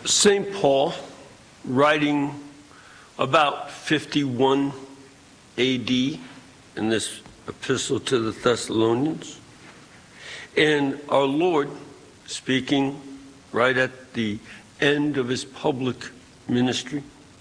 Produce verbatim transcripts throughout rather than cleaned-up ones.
Saint Paul, writing about fifty-one A D in this epistle to the Thessalonians, and our Lord, speaking right at the end of his public ministry,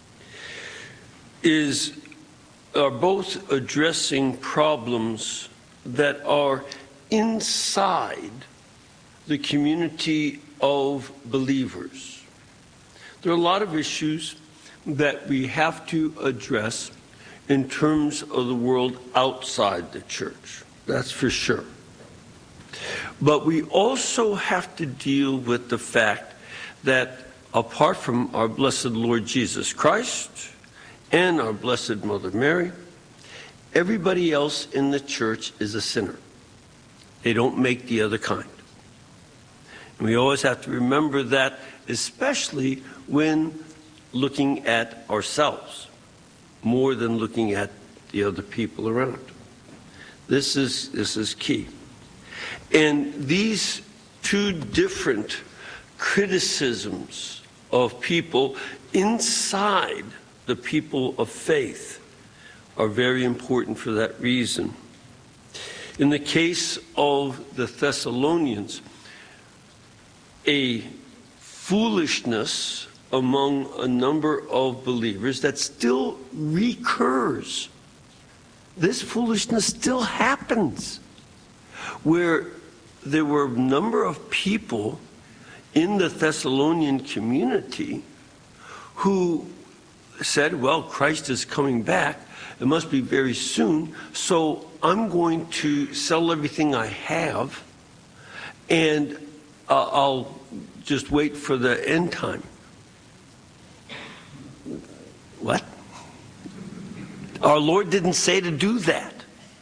is are both addressing problems that are inside the community of believers. There are a lot of issues that we have to address in terms of the world outside the church, that's for sure. But we also have to deal with the fact that apart from our blessed Lord Jesus Christ and our blessed Mother Mary, everybody else in the church is a sinner. They don't make the other kind. And we always have to remember that, especially when looking at ourselves, more than looking at the other people around. This is, this is key. And these two different criticisms of people inside the people of faith are very important for that reason. In the case of the Thessalonians, a foolishness among a number of believers that still recurs. This foolishness still happens, where there were a number of people in the Thessalonian community who said, well, Christ is coming back, it must be very soon, so I'm going to sell everything I have and uh, I'll just wait for the end time. What? Our Lord didn't say to do that.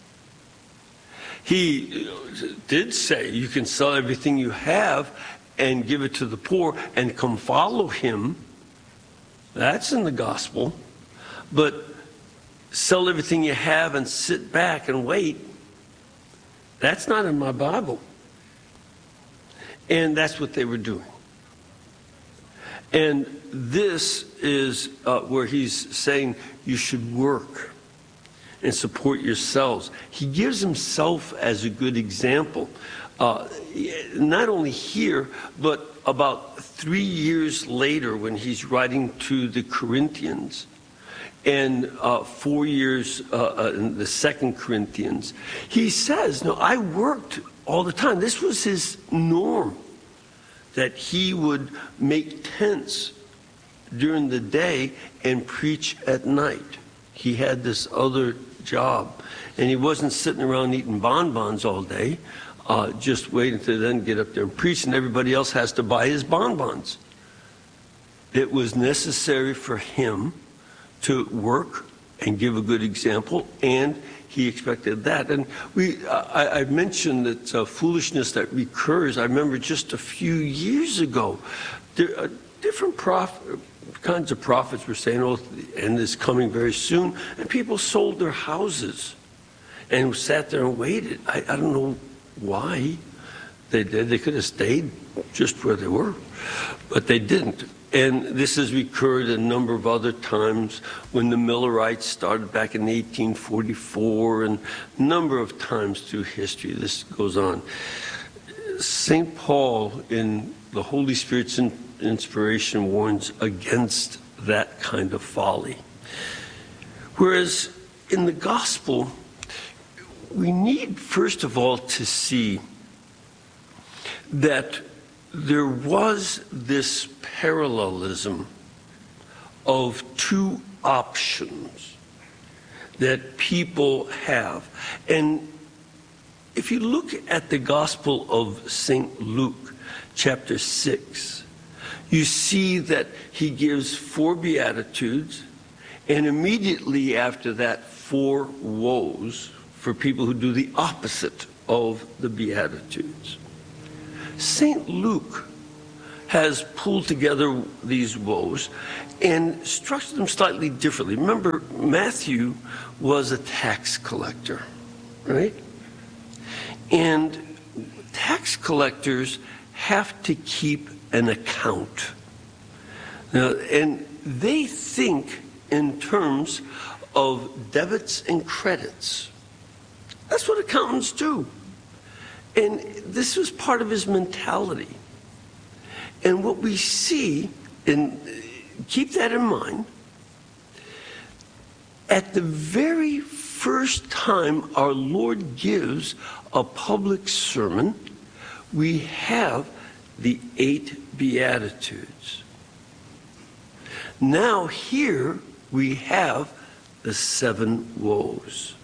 He did say you can sell everything you have and give it to the poor and come follow him. That's in the gospel. But sell everything you have and sit back and wait, that's not in my Bible. And that's what they were doing. And this is uh, where he's saying you should work and support yourselves. He gives himself as a good example, uh, not only here, but about three years later when he's writing to the Corinthians, and uh, four years uh, in the Second Corinthians, he says, no, I worked all the time. This was his norm, that he would make tents during the day and preach at night. He had this other job, and he wasn't sitting around eating bonbons all day, uh, just waiting to then get up there and preach, and everybody else has to buy his bonbons. It was necessary for him to work and give a good example, and he expected that. And we, I, I mentioned that uh, foolishness that recurs. I remember just a few years ago, there, uh, different prophet, kinds of prophets were saying, oh, the end is coming very soon, and people sold their houses and sat there and waited. I, I don't know why they did. They could have stayed just where they were, but they didn't. And this has recurred a number of other times when the Millerites started back in eighteen forty-four, and a number of times through history this goes on. Saint Paul, in the Holy Spirit's inspiration, warns against that kind of folly. Whereas in the gospel, we need, first of all, to see that there was this parallelism of two options that people have. And if you look at the Gospel of Saint Luke, chapter six, you see that he gives four Beatitudes, and immediately after that, four woes for people who do the opposite of the Beatitudes. Saint Luke has pulled together these woes and structured them slightly differently. Remember, Matthew was a tax collector, right? And tax collectors have to keep an account. Now, and they think in terms of debits and credits. That's what accountants do. And this was part of his mentality. And what we see, and keep that in mind, at the very first time our Lord gives a public sermon, we have the eight Beatitudes. Now here we have the seven woes.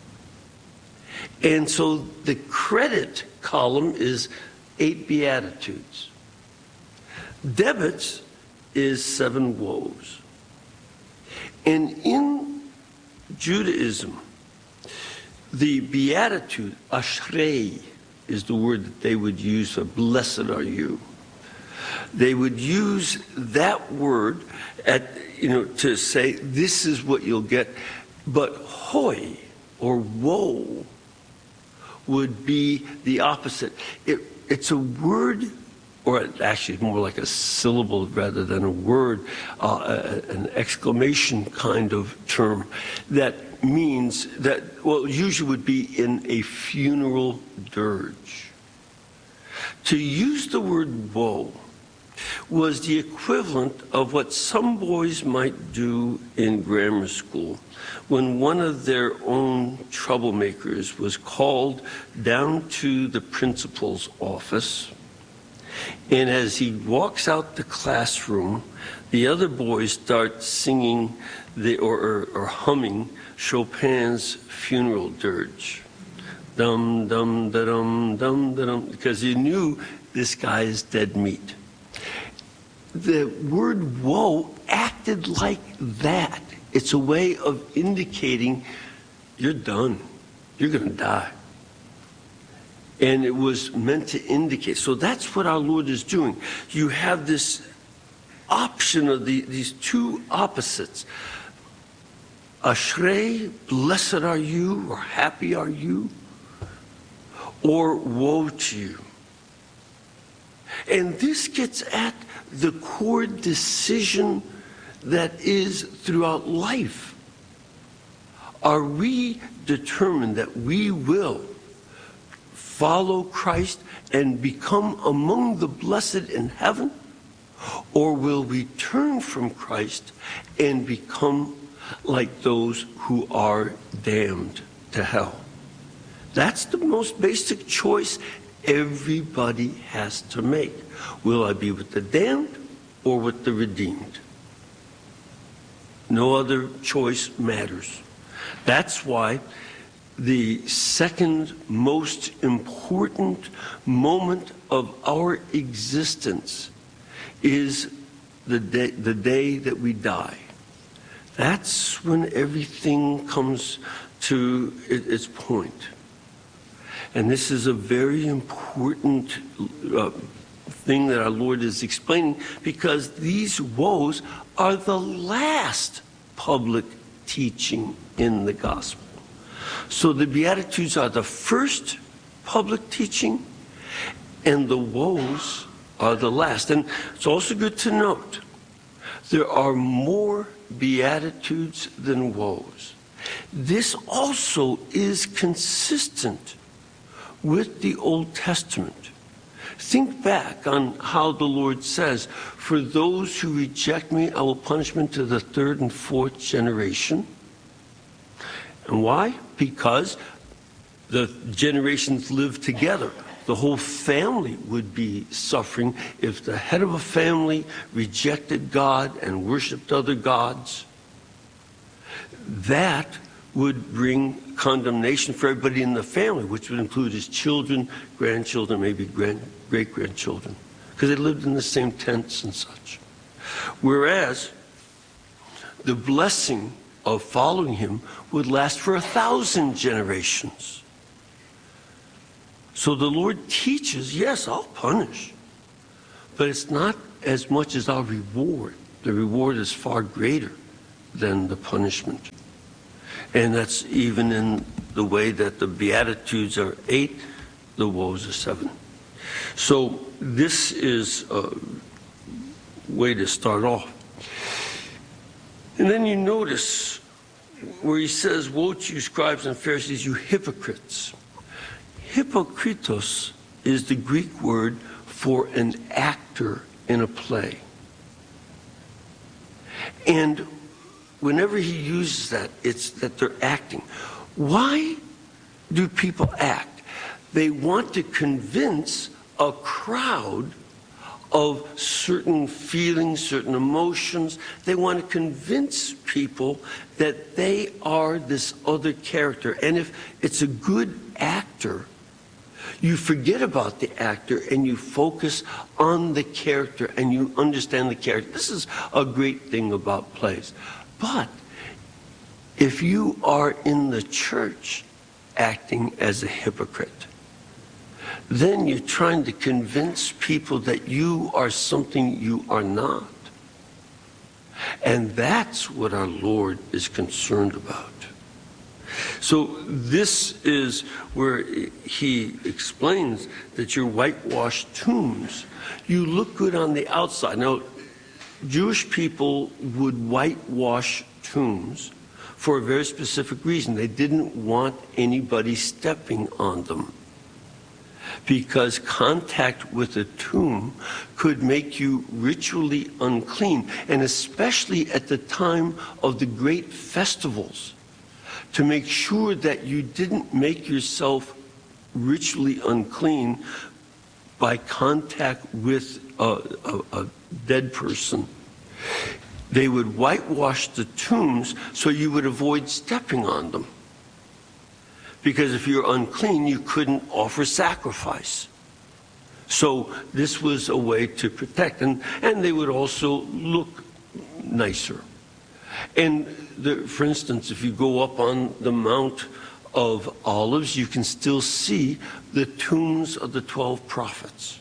And so the credit column is eight Beatitudes. Debits is seven woes. And in Judaism, the Beatitude, Ashrei, is the word that they would use for blessed are you. They would use that word at, you know, to say this is what you'll get. But hoi, or woe, would be the opposite. It, it's a word, or actually more like a syllable rather than a word, uh, an exclamation kind of term that means that, well, usually would be in a funeral dirge. To use the word woe was the equivalent of what some boys might do in grammar school when one of their own troublemakers was called down to the principal's office. And as he walks out the classroom, the other boys start singing the, or, or, or humming Chopin's funeral dirge. Dum, dum, da, dum, dum, da, dum, because you knew this guy is dead meat. The word woe acted like that. It's a way of indicating you're done. You're going to die. And it was meant to indicate. So that's what our Lord is doing. You have this option of the, these two opposites. Ashrei, blessed are you, or happy are you, or woe to you. And this gets at the core decision that is throughout life. Are we determined that we will follow Christ and become among the blessed in heaven? Or will we turn from Christ and become like those who are damned to hell? That's the most basic choice everybody has to make. Will I be with the damned or with the redeemed? No other choice matters. That's why the second most important moment of our existence is the day, the day that we die. That's when everything comes to its point. And this is a very important uh, thing that our Lord is explaining, because these woes are the last public teaching in the gospel. So the Beatitudes are the first public teaching, and the woes are the last. And it's also good to note, there are more Beatitudes than woes. This also is consistent with the Old Testament. Think back on how the Lord says, for those who reject me, I will punish them to the third and fourth generation. And why? Because the generations live together. The whole family would be suffering if the head of a family rejected God and worshiped other gods. That would bring condemnation for everybody in the family, which would include his children, grandchildren, maybe grand, great-grandchildren, because they lived in the same tents and such. Whereas the blessing of following him would last for a thousand generations. So the Lord teaches, yes, I'll punish, but it's not as much as I'll reward. The reward is far greater than the punishment. And that's even in the way that the Beatitudes are eight, the woes are seven. So this is a way to start off. And then you notice where he says, woe to you, scribes and Pharisees, you hypocrites. Hypokritos is the Greek word for an actor in a play. And whenever he uses that, it's that they're acting. Why do people act? They want to convince a crowd of certain feelings, certain emotions. They want to convince people that they are this other character. And if it's a good actor, you forget about the actor and you focus on the character and you understand the character. This is a great thing about plays. But if you are in the church acting as a hypocrite, then you're trying to convince people that you are something you are not. And that's what our Lord is concerned about. So this is where he explains that your whitewashed tombs, you look good on the outside. Now, Jewish people would whitewash tombs for a very specific reason. They didn't want anybody stepping on them, because contact with a tomb could make you ritually unclean, and especially at the time of the great festivals, to make sure that you didn't make yourself ritually unclean by contact with a, a, a dead person. They would whitewash the tombs so you would avoid stepping on them. Because if you're unclean, you couldn't offer sacrifice. So this was a way to protect. And, and they would also look nicer. And the, for instance, if you go up on the Mount of Olives, you can still see the tombs of the twelve prophets.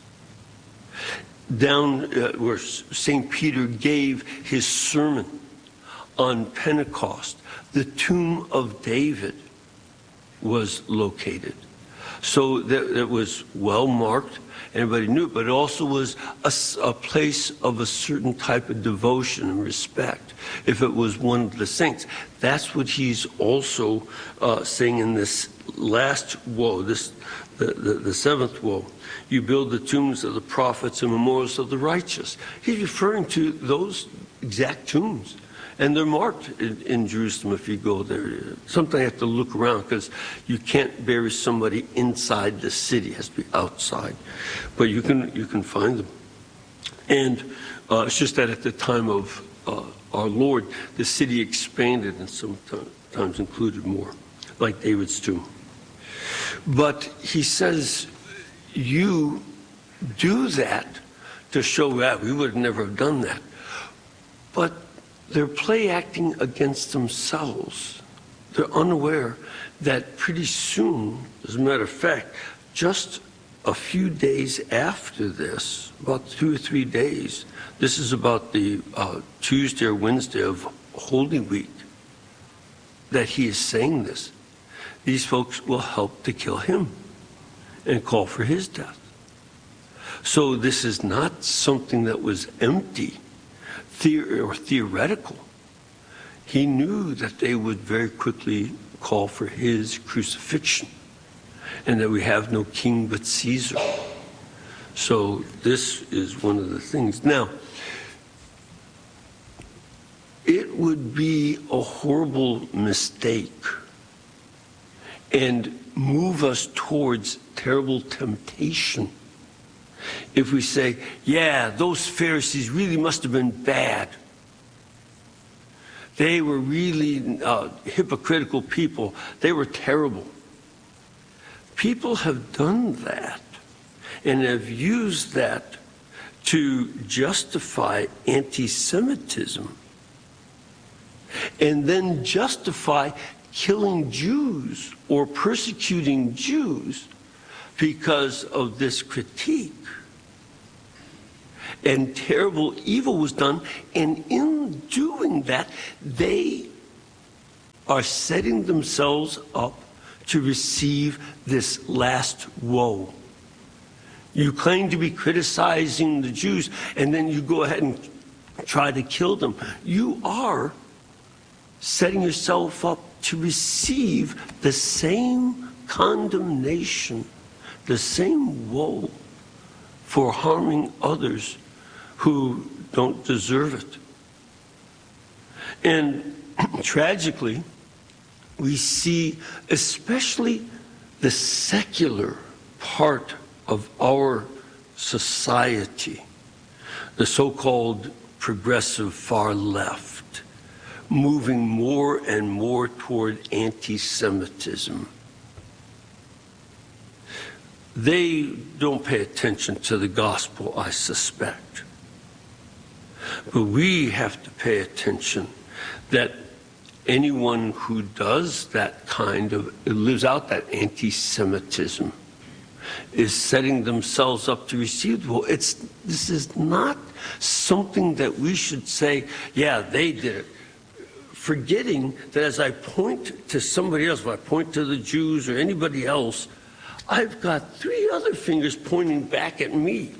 Down uh, where Saint Peter gave his sermon on Pentecost, the tomb of David was located. So that it was well marked, everybody knew it, but it also was a, a place of a certain type of devotion and respect. If it was one of the saints, that's what he's also uh, saying in this last woe, this the, the, the seventh woe. You build the tombs of the prophets and memorials of the righteous. He's referring to those exact tombs. And they're marked in, in Jerusalem if you go there. Sometimes you have to look around because you can't bury somebody inside the city. It has to be outside. But you can, you can find them. And uh, it's just that at the time of uh, our Lord, the city expanded and sometimes included more, like David's tomb. But he says, you do that to show that. We would never have done that. But they're play acting against themselves. They're unaware that pretty soon, as a matter of fact, just a few days after this, about two or three days, this is about the uh, Tuesday or Wednesday of Holy Week, that he is saying this. These folks will help to kill him and call for his death. So this is not something that was empty or theoretical. He knew that they would very quickly call for his crucifixion and that we have no king but Caesar. So this is one of the things. Now, it would be a horrible mistake and move us towards terrible temptation if we say, yeah, those Pharisees really must have been bad. They were really uh, hypocritical people. They were terrible. People have done that and have used that to justify anti-Semitism and then justify killing Jews or persecuting Jews because of this critique. And terrible evil was done, and in doing that, they are setting themselves up to receive this last woe. You claim to be criticizing the Jews, and then you go ahead and try to kill them. You are setting yourself up to receive the same condemnation, the same woe for harming others who don't deserve it. And tragically, we see especially the secular part of our society, the so-called progressive far left, moving more and more toward anti-Semitism. They don't pay attention to the gospel, I suspect. But we have to pay attention that anyone who does that kind of, lives out that anti-Semitism, is setting themselves up to receive the woe. It's, this is not something that we should say, yeah, they did it. Forgetting that as I point to somebody else, if I point to the Jews or anybody else, I've got three other fingers pointing back at me.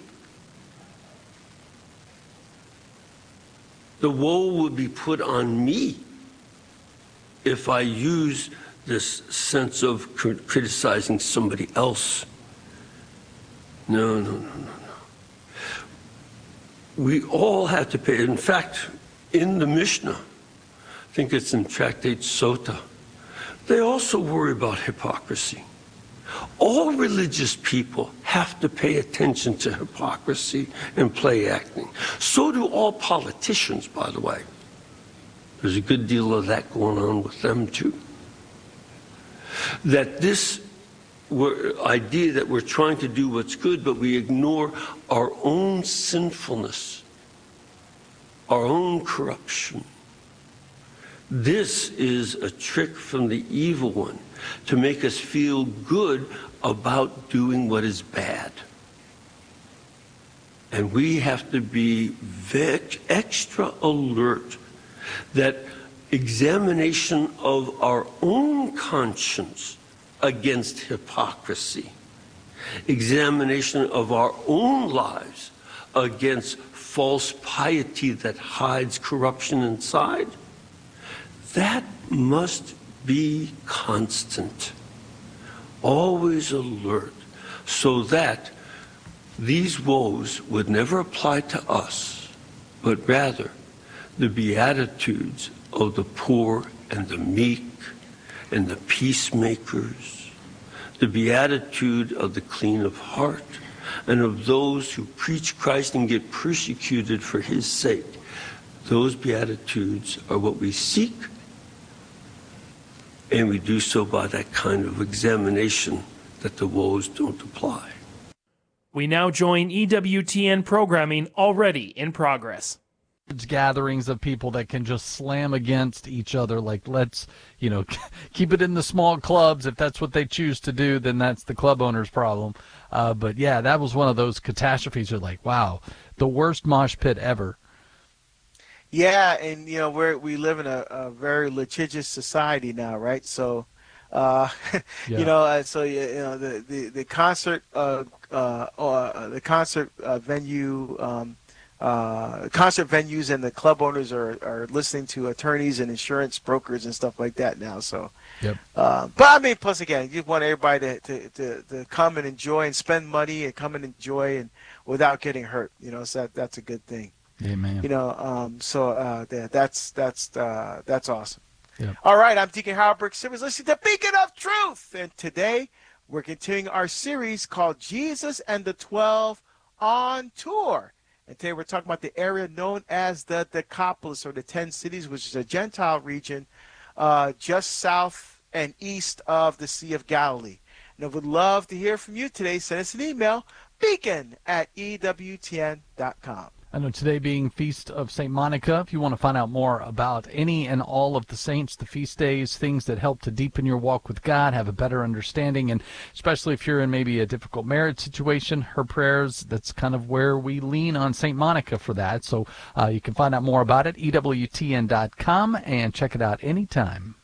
The woe would be put on me if I use this sense of criticizing somebody else. No, no, no, no, no. We all have to pay. In fact, in the Mishnah, I think it's in Tractate Sota, they also worry about hypocrisy. All religious people have to pay attention to hypocrisy and play acting. So do all politicians, by the way. There's a good deal of that going on with them, too. That this idea that we're trying to do what's good, but we ignore our own sinfulness, our own corruption. This is a trick from the evil one to make us feel good about doing what is bad. And we have to be very extra alert that examination of our own conscience against hypocrisy, examination of our own lives against false piety that hides corruption inside, that must be constant, always alert, so that these woes would never apply to us, but rather the beatitudes of the poor and the meek and the peacemakers, the beatitude of the clean of heart, and of those who preach Christ and get persecuted for his sake. Those beatitudes are what we seek, and we do so by that kind of examination that the woes don't apply. We now join E W T N programming already in progress. Gatherings of people that can just slam against each other, like, let's, you know, keep it in the small clubs. If that's what they choose to do, then that's the club owner's problem. Uh, but yeah, that was one of those catastrophes. You're like, wow, the worst mosh pit ever. Yeah, and you know, we're we live in a, a very litigious society now, right? So, uh, yeah. you know, uh, so you know, the the the concert, uh, uh, uh the concert uh, venue. Um, Uh, concert venues and the club owners are, are listening to attorneys and insurance brokers and stuff like that now. So, yep. uh, but I mean, plus again, you want everybody to, to, to, to come and enjoy and spend money and come and enjoy and without getting hurt. You know, so that, that's a good thing. Amen. You know, um, so uh, that, that's that's uh, that's awesome. Yep. All right, I'm Deacon Howard Brooks Simmons, listening to Beacon of Truth, and today we're continuing our series called Jesus and the Twelve on Tour. And today we're talking about the area known as the Decapolis, or the Ten Cities, which is a Gentile region uh, just south and east of the Sea of Galilee. And I would love to hear from you today. Send us an email, beacon at E W T N dot com. I know today being Feast of Saint Monica, if you want to find out more about any and all of the saints, the feast days, things that help to deepen your walk with God, have a better understanding, and especially if you're in maybe a difficult marriage situation, her prayers, that's kind of where we lean on Saint Monica for that. So uh, you can find out more about it, E W T N dot com, and check it out anytime.